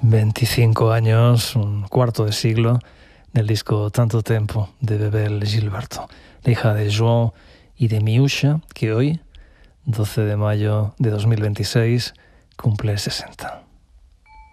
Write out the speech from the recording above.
25 años, un cuarto de siglo, del disco Tanto Tempo de Bebel Gilberto, la hija de João y de Miúcha, que hoy, 12 de mayo de 2026, cumple 60.